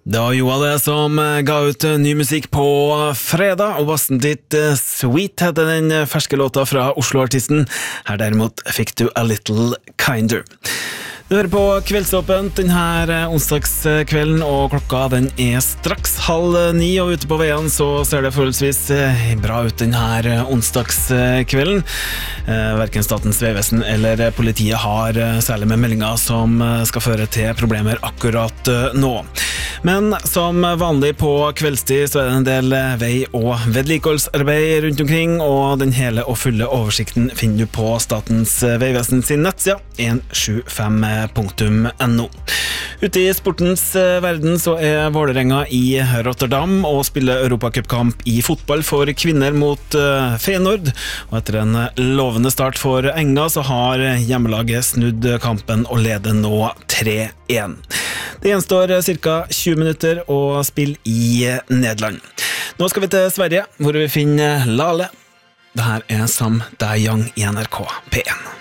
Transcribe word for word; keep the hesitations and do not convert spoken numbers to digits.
Det var Joa det som ga ut ny musikk på fredag, og Wasn't It Sweet heter den ferske låta fra Oslo-artisten. Her derimot fikk du A Little Kinder. Du hører på Kveldsåpent denne onsdagskvelden, og klokka den er straks halv ni, og ute på veien så ser det forholdsvis bra ut denne onsdagskvelden. Hverken Statens vegvesen eller politiet har særlig med meldinger som skal føre til problemer akkurat nå. Men som vanlig på kveldstid så er det en del vei- og vedlikeholdsarbeid rundt omkring, og den hele og fulle oversikten finner du på Statens vegvesen sin nettsida en sju fem punktum no. Ute i sportens verden så er Vålerenga i Rotterdam og spiller Europacupkamp i fotball for kvinner mot Feyenoord, og etter en lovende start for Enga så har hjemmelaget snudd kampen og leder nå tre én. Det gjenstår cirka tjue minutter å spille i Nederland. Nå skal vi til Sverige, hvor vi finner Lale. Dette er Sam Da Young i N R K P en.